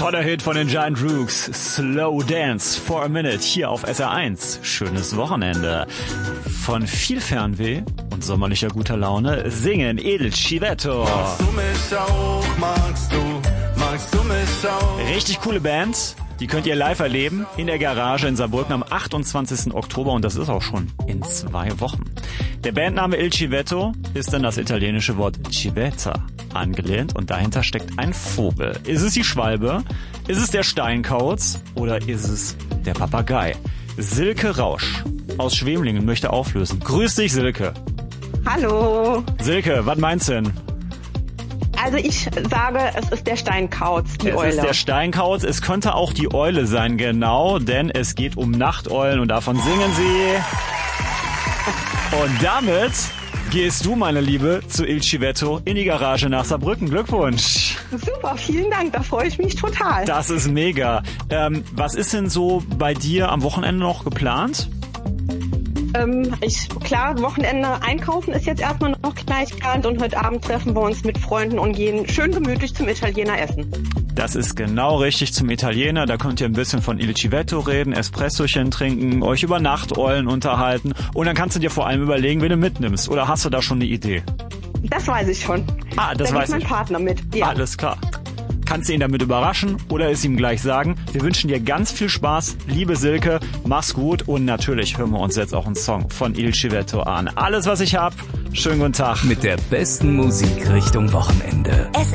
Toller Hit von den Giant Rooks. Slow Dance for a Minute hier auf SR1. Schönes Wochenende. Von viel Fernweh und sommerlicher guter Laune singen Il Civetto. Magst du mich auch, magst du mich auch? Richtig coole Band. Die könnt ihr live erleben in der Garage in Saarbrücken am 28. Oktober und das ist auch schon in 2 Wochen. Der Bandname Il Civetto ist an das italienische Wort Civetta angelehnt und dahinter steckt ein Vogel. Ist es die Schwalbe? Ist es der Steinkauz? Oder ist es der Papagei? Silke Rausch aus Schwemlingen möchte auflösen. Grüß dich, Silke. Hallo. Silke, was meinst du denn? Also ich sage, es ist der Steinkauz, die Eule. Es ist der Steinkauz, es könnte auch die Eule sein, genau, denn es geht um Nachteulen und davon singen sie. Und damit gehst du, meine Liebe, zu Il Civetto in die Garage nach Saarbrücken. Glückwunsch. Super, vielen Dank, da freue ich mich total. Das ist mega. Was ist denn so bei dir am Wochenende noch geplant? Klar, Wochenende einkaufen ist jetzt erstmal noch gleich geplant und heute Abend treffen wir uns mit Freunden und gehen schön gemütlich zum Italiener essen. Das ist genau richtig, zum Italiener. Da könnt ihr ein bisschen von Il Civetto reden, Espressochen trinken, euch über Nachteulen unterhalten und dann kannst du dir vor allem überlegen, wen du mitnimmst. Oder hast du da schon eine Idee? Das weiß ich schon. Das weiß ich. Da geht mein Partner mit. Ja. Alles klar. Kannst du ihn damit überraschen oder es ihm gleich sagen? Wir wünschen dir ganz viel Spaß, liebe Silke, mach's gut und natürlich hören wir uns jetzt auch einen Song von Il Civetto an. Alles, was ich hab, schönen guten Tag. Mit der besten Musik Richtung Wochenende.